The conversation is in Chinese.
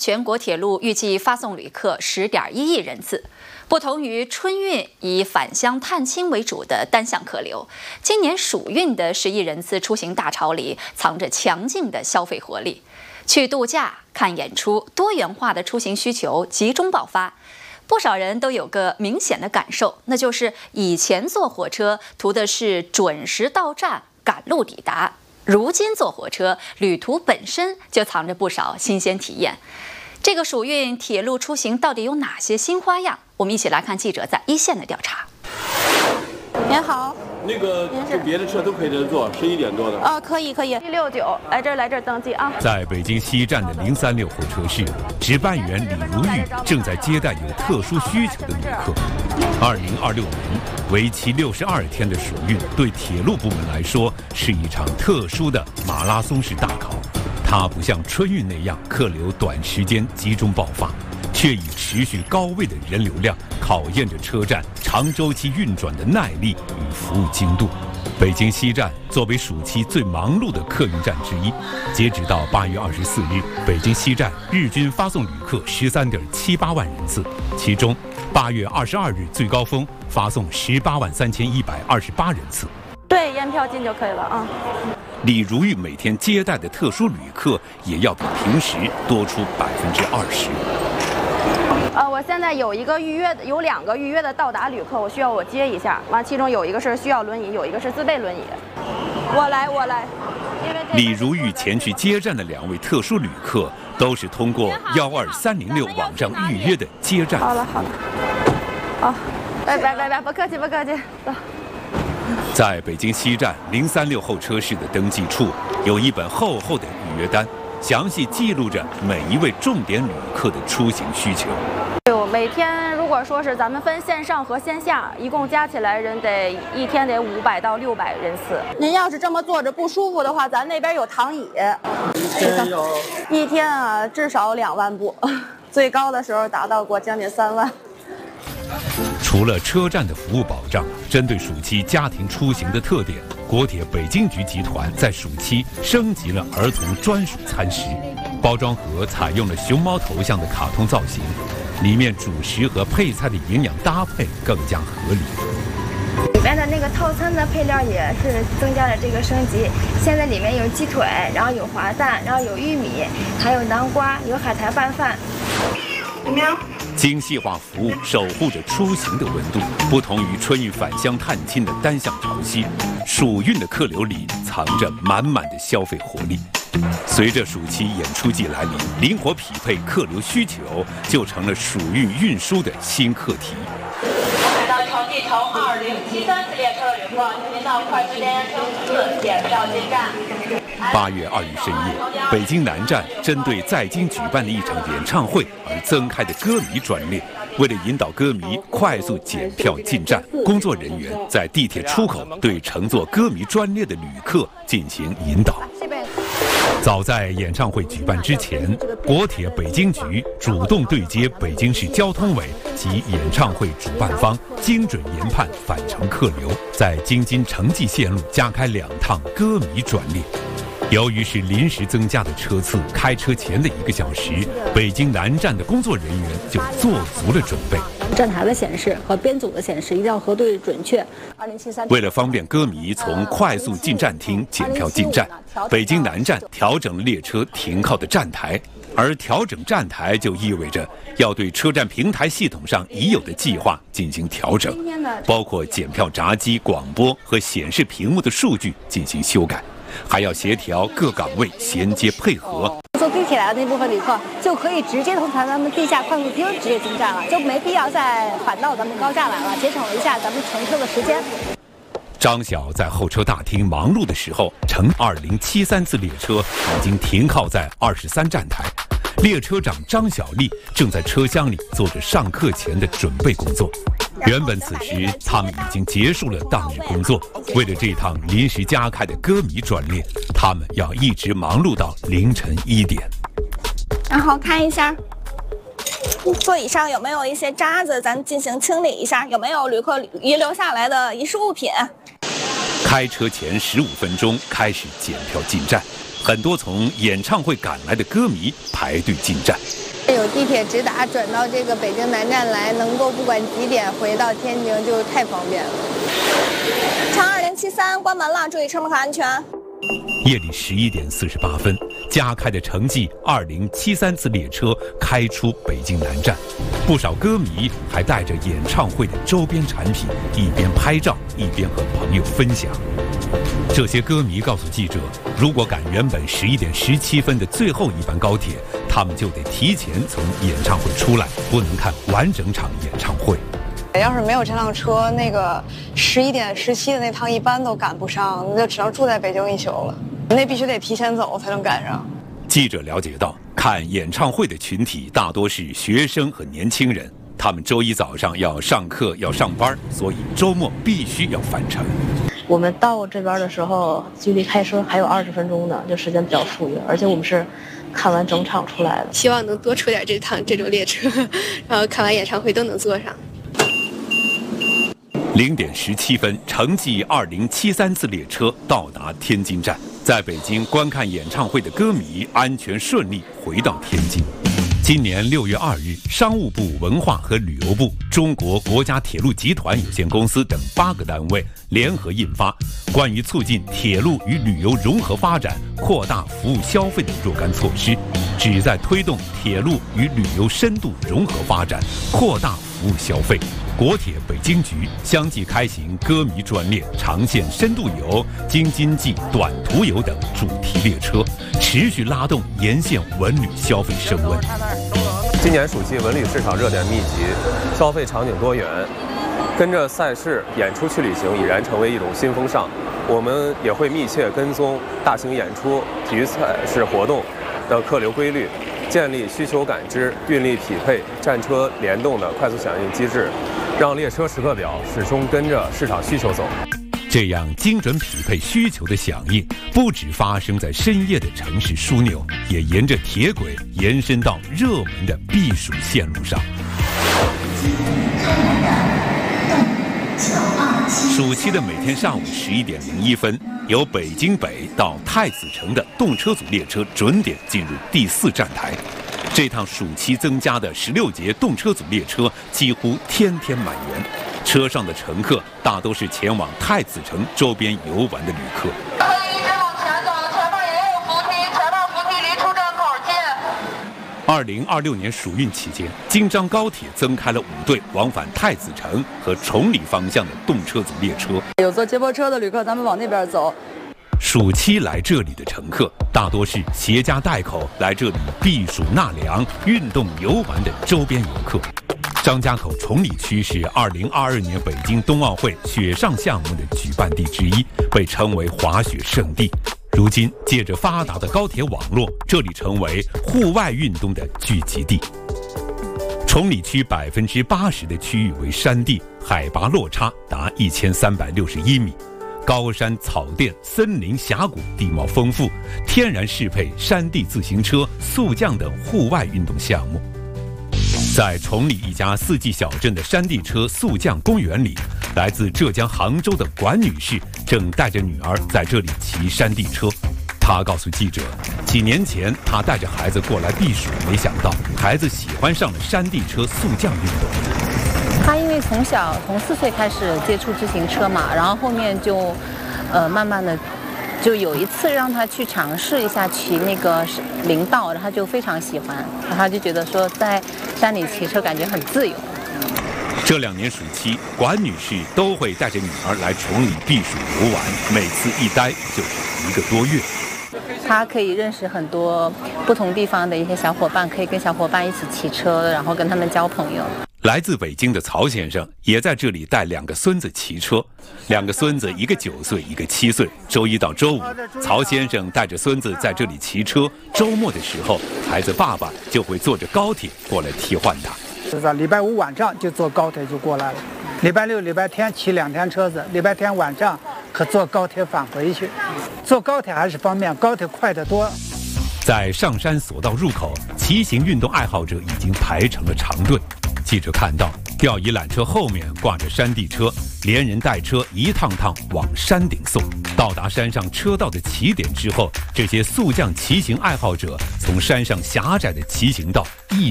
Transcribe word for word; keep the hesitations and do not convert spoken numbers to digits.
全国铁路预计发送旅客十点一亿人次。不同于春运以返乡探亲为主的单向客流，今年暑运的十亿人次出行大潮里藏着强劲的消费活力。去度假、看演出，多元化的出行需求集中爆发。不少人都有个明显的感受，那就是以前坐火车图的是准时到站、赶路抵达，如今坐火车，旅途本身就藏着不少新鲜体验。这个暑运铁路出行到底有哪些新花样？我们一起来看记者在一线的调查。 您好， 那个是别的车都可以在坐，十一点多的。 啊，可以可以。一六九，来这儿来这儿登记啊。 在北京西站的零三六候车室，值班员李如玉正在接待有特殊需求的旅客。二零二六年，为期六十二天的暑运，对铁路部门来说是一场特殊的马拉松式大考。它不像春运那样客流短时间集中爆发，却以持续高位的人流量考验着车站长周期运转的耐力与服务精度。北京西站作为暑期最忙碌的客运站之一，截止到八月二十四日，北京西站日均发送旅客十三点七八万人次，其中八月二十二日最高峰发送十八万三千一百二十八人次。 对，验票进就可以了啊。 李如玉每天接待的特殊旅客也要比平时多出百分之二十。 呃，我现在有一个预约的，有两个预约的到达旅客，我需要我接一下。完，其中有一个是需要轮椅，有一个是自备轮椅。我来，我来。因为李如玉前去接站的两位特殊旅客，都是通过幺二三零六网上预约的接站。 好了好了，好，拜拜拜拜，不客气不客气，走。 在北京西站零三六候车室的登记处，有一本厚厚的预约单，详细记录着每一位重点旅客的出行需求。 就每天如果说是咱们分线上和线下，一共加起来人得一天得五百到六百人次。您要是这么坐着不舒服的话，咱那边有躺椅。一天有？一天啊，至少两万步，最高的时候达到过将近三万。 除了车站的服务保障，针对暑期家庭出行的特点，国铁北京局集团在暑期升级了儿童专属餐食，包装盒采用了熊猫头像的卡通造型，里面主食和配菜的营养搭配更加合理。 里面的那个套餐的配料也是增加了这个升级，现在里面有鸡腿，然后有滑蛋，然后有玉米，还有南瓜，有海苔拌饭。怎么样？ 精细化服务守护着出行的温度，不同于春运返乡探亲的单向潮汐，暑运的客流里藏着满满的消费活力。随着暑期演出季来临，灵活匹配客流需求就成了暑运运输的新课题。 来到城际城二零七三次列车的旅客，请到快车间登四检票进站。 八月二日深夜，北京南站针对在京举办的一场演唱会而增开的歌迷专列，为了引导歌迷快速检票进站，工作人员在地铁出口对乘坐歌迷专列的旅客进行引导。早在演唱会举办之前，国铁北京局主动对接北京市交通委及演唱会主办方，精准研判返程客流，在京津城际线路加开两趟歌迷专列。由于是临时增加的车次，开车前的一个小时，北京南站的工作人员就做足了准备。 站台的显示和编组的显示一定要核对准确。二零七三为了方便歌迷从快速进站厅检票进站，北京南站调整了列车停靠的站台。而调整站台就意味着要对车站平台系统上已有的计划进行调整，包括检票闸机、广播和显示屏幕的数据进行修改，还要协调各岗位衔接配合。 坐地铁来的那部分旅客就可以直接从咱们地下快速厅直接进站了，就没必要再返到咱们高架来了，节省了一下咱们乘车的时间。 张晓在候车大厅忙碌的时候，乘二零七三次列车已经停靠在二十三站台，列车长张小丽正在车厢里做着上课前的准备工作。原本此时他们已经结束了当日工作，为了这趟临时加开的歌迷专列，他们要一直忙碌到凌晨一点。 然后看一下座椅上有没有一些渣子，咱进行清理一下，有没有旅客遗留下来的遗失物品。 开车前十五分钟开始检票进站，很多从演唱会赶来的歌迷排队进站。 有地铁直达转到这个北京南站来，能够不管几点回到天津，就太方便了。长二零七三关门了，注意车门和安全。 夜里十一点四十八分，加开的城际二零七三次列车开出北京南站，不少歌迷还带着演唱会的周边产品，一边拍照一边和朋友分享。这些歌迷告诉记者，如果赶原本十一点十七分的最后一班高铁，他们就得提前从演唱会出来，不能看完整场演唱会。 要是没有这趟车，那个十一点十七的那趟一班都赶不上，那就只能住在北京一宿了。那必须得提前走才能赶上。 记者了解到，看演唱会的群体大多是学生和年轻人，他们周一早上要上课要上班，所以周末必须要返程。 我们到这边的时候，距离开车还有二十分钟呢，就时间比较富裕，而且我们是看完整场出来的。 希望能多出点这趟这种列车，然后看完演唱会都能坐上。 零点十七分，城际二零七三次列车到达天津站，在北京观看演唱会的歌迷安全顺利回到天津。今年六月二日，商务部、文化和旅游部、中国国家铁路集团有限公司等八个单位联合印发《关于促进铁路与旅游融合发展、扩大服务消费的若干措施》，旨在推动铁路与旅游深度融合发展，扩大服务消费。国铁北京局相继开行歌迷专列、长线深度游、京津冀短途游等主题列车，持续拉动沿线文旅消费升温。 今年暑期文旅市场热点密集，消费场景多元，跟着赛事演出去旅行已然成为一种新风尚。我们也会密切跟踪大型演出、体育赛事活动的客流规律，建立需求感知、运力匹配、站车联动的快速响应机制，让列车时刻表始终跟着市场需求走。 这样精准匹配需求的响应，不只发生在深夜的城市枢纽，也沿着铁轨延伸到热门的避暑线路上。暑期的每天上午十一点零一分，由北京北到太子城的动车组列车准点进入第四站台。这趟暑期增加的十六节动车组列车几乎天天满员，车上的乘客大都是前往太子城周边游玩的旅客。 可以一直往前走，前面也有扶梯，前面扶梯离出站口近。 二零二六年暑运期间，京张高铁增开了五对往返太子城和崇礼方向的动车组列车。 有坐接驳车的旅客，咱们往那边走。 暑期来这里的乘客大多是携家带口来这里避暑纳凉、运动游玩的周边游客。张家口崇礼区是二零二二年北京冬奥会雪上项目的举办地之一，被称为滑雪圣地。如今借着发达的高铁网络，这里成为户外运动的聚集地。崇礼区百分之八十的区域为山地，海拔落差达一千三百六十一米。高山、草甸、森林、峡谷地貌丰富，天然适配山地自行车、速降等户外运动项目。在崇礼一家四季小镇的山地车速降公园里，来自浙江杭州的管女士正带着女儿在这里骑山地车。她告诉记者，几年前她带着孩子过来避暑，没想到孩子喜欢上了山地车速降运动。 他因为从小从四岁开始接触自行车嘛，然后后面就，呃，慢慢的，就有一次让他去尝试一下骑那个林道，然后他就非常喜欢，然后他就觉得说在山里骑车感觉很自由。 这两年暑期，管女士都会带着女儿来崇礼避暑游玩，每次一待就是一个多月。 他可以认识很多不同地方的一些小伙伴，可以跟小伙伴一起骑车，然后跟他们交朋友。 来自北京的曹先生也在这里带两个孙子骑车，两个孙子一个九岁，一个七岁。周一到周五，曹先生带着孙子在这里骑车，周末的时候，孩子爸爸就会坐着高铁过来替换他。 就是礼拜五晚上就坐高铁就过来了，礼拜六、礼拜天骑两天车子，礼拜天晚上可坐高铁返回去。坐高铁还是方便，高铁快得多。 在上山索道入口，骑行运动爱好者已经排成了长队。记者看到吊椅缆车后面挂着山地车，连人带车一趟趟往山顶送。到达山上车道的起点之后，这些速降骑行爱好者从山上狭窄的骑行道一